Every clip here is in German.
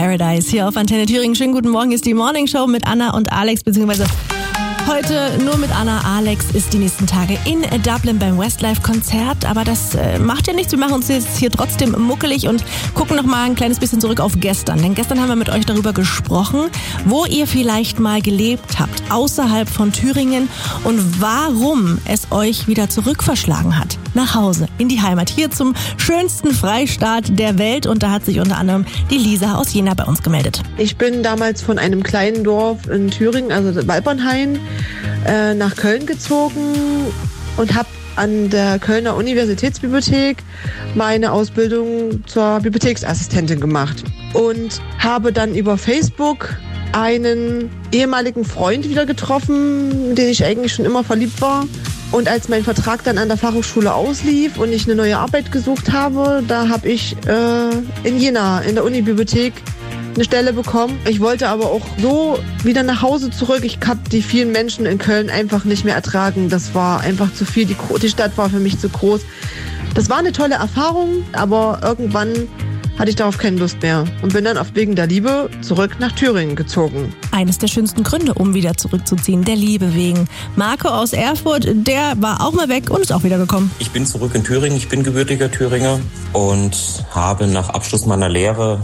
Paradise hier auf Antenne Thüringen. Schönen guten Morgen, ist die Morning Show mit Anna und Alex, beziehungsweise heute nur mit Anna. Alex ist die nächsten Tage in Dublin beim Westlife-Konzert, aber das macht ja nichts. Wir machen uns jetzt hier trotzdem muckelig und gucken noch mal ein kleines bisschen zurück auf gestern. Denn gestern haben wir mit euch darüber gesprochen, wo ihr vielleicht mal gelebt habt, außerhalb von Thüringen und warum es euch wieder zurückverschlagen hat. Nach Hause, in die Heimat, hier zum schönsten Freistaat der Welt. Und da hat sich unter anderem die Lisa aus Jena bei uns gemeldet. Ich bin damals von einem kleinen Dorf in Thüringen, also Walpernhain, nach Köln gezogen und habe an der Kölner Universitätsbibliothek meine Ausbildung zur Bibliotheksassistentin gemacht. Und habe dann über Facebook einen ehemaligen Freund wieder getroffen, in den ich eigentlich schon immer verliebt war. Und als mein Vertrag dann an der Fachhochschule auslief und ich eine neue Arbeit gesucht habe, da habe ich in Jena in der Unibibliothek eine Stelle bekommen. Ich wollte aber auch so wieder nach Hause zurück. Ich habe die vielen Menschen in Köln einfach nicht mehr ertragen. Das war einfach zu viel. Die Stadt war für mich zu groß. Das war eine tolle Erfahrung, aber irgendwann hatte ich darauf keine Lust mehr und bin dann wegen der Liebe zurück nach Thüringen gezogen. Eines der schönsten Gründe, um wieder zurückzuziehen, der Liebe wegen. Marco aus Erfurt, der war auch mal weg und ist auch wieder gekommen. Ich bin zurück in Thüringen, ich bin gebürtiger Thüringer und habe nach Abschluss meiner Lehre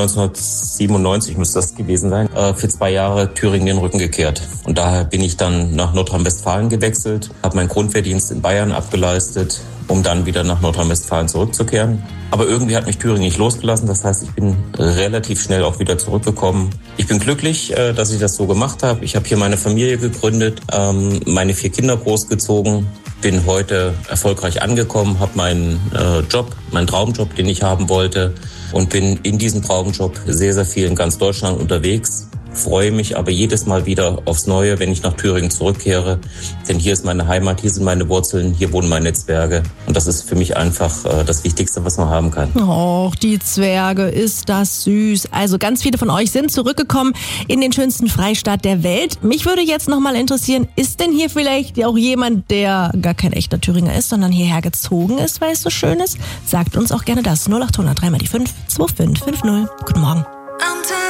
1997 müsste das gewesen sein, für 2 Jahre Thüringen den Rücken gekehrt. Und daher bin ich dann nach Nordrhein-Westfalen gewechselt, habe meinen Grundwehrdienst in Bayern abgeleistet, um dann wieder nach Nordrhein-Westfalen zurückzukehren. Aber irgendwie hat mich Thüringen nicht losgelassen, das heißt, ich bin relativ schnell auch wieder zurückgekommen. Ich bin glücklich, dass ich das so gemacht habe. Ich habe hier meine Familie gegründet, meine 4 Kinder großgezogen, bin heute erfolgreich angekommen, habe meinen Traumjob, den ich haben wollte, und bin in diesem Traumjob sehr, sehr viel in ganz Deutschland unterwegs. Freue mich aber jedes Mal wieder aufs Neue, wenn ich nach Thüringen zurückkehre. Denn hier ist meine Heimat, hier sind meine Wurzeln, hier wohnen meine Zwerge. Und das ist für mich einfach das Wichtigste, was man haben kann. Och, die Zwerge, ist das süß. Also ganz viele von euch sind zurückgekommen in den schönsten Freistaat der Welt. Mich würde jetzt noch mal interessieren, ist denn hier vielleicht auch jemand, der gar kein echter Thüringer ist, sondern hierher gezogen ist, weil es so schön ist? Sagt uns auch gerne das. 0800 3 mal die 5 2550. Guten Morgen.